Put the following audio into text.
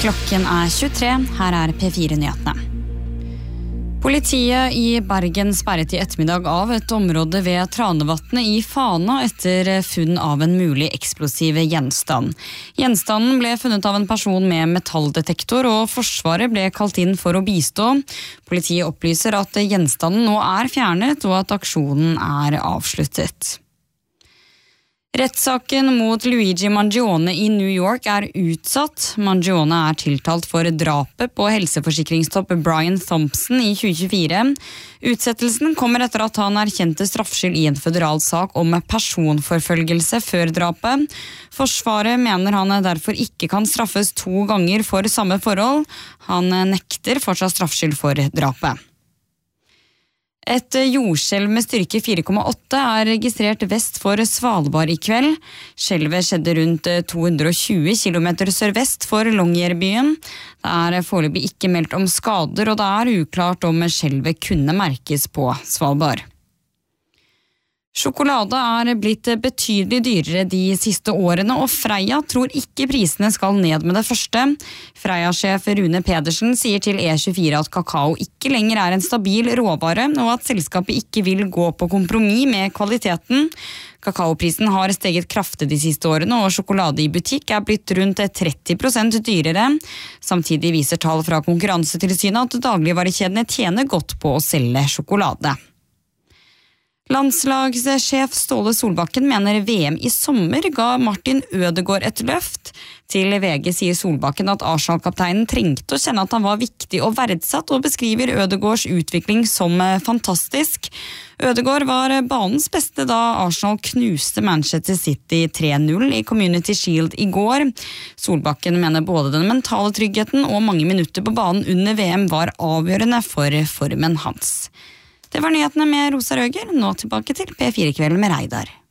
Klokken 23, her P4-nyhetene. Politiet i Bergen sperret i ettermiddag av et område ved Tranevatnet i Fana etter funn av en mulig eksplosiv gjenstand. Gjenstanden ble funnet av en person med metalldetektor, og Forsvaret ble kalt inn for å bistå. Politiet opplyser at gjenstanden nå fjernet, og at aksjonen avsluttet. Rettssaken mot Luigi Mangione i New York utsatt. Mangione tiltalt for drapet på helseforsikringstopp Brian Thompson i 2024. Utsettelsen kommer etter at han erkjente straffskyld i en føderal sak om personforfølgelse før drapet. Forsvaret mener han derfor ikke kan straffes 2 ganger for samme forhold. Han nekter fortsatt straffskyld for drapet. Et jordskjelv med styrke 4,8 registrert vest for Svalbard i kveld. Skjelvet skjedde rundt 220 km sørvest for Longyearbyen. Det foreløpig ikke meldt om skader, og det uklart om skjelvet kunne merkes på Svalbard. Sjokolade blitt betydelig dyrere de siste årene, og Freia tror ikke prisene skal ned med det første. Freia-sjef Rune Pedersen sier til E24 at kakao ikke lenger en stabil råvare, og at selskapet ikke vil gå på kompromiss med kvaliteten. Kakaoprisen har steget kraftig de siste årene, og sjokolade i butikk blitt rundt 30% dyrere. Samtidig viser tall fra Konkurransetilsynet at dagligvarekjedene tjener godt på å selge sjokolade. Landslagssjef Ståle Solbakken mener VM i sommer ga Martin Ødegaard et løft. Til VG sier Solbakken at Arsenal-kapteinen trengte å kjenne at han var viktig og verdsatt, og beskriver Ødegaards utvikling som fantastisk. Ødegaard var banens beste da Arsenal knuste Manchester City 3-0 i Community Shield i går. Solbakken mener både den mentale tryggheten og mange minutter på banen under VM var avgjørende for formen hans. Det var nyhetene med Rosa Røger, nå tilbake til P4-kvelden med Reidar.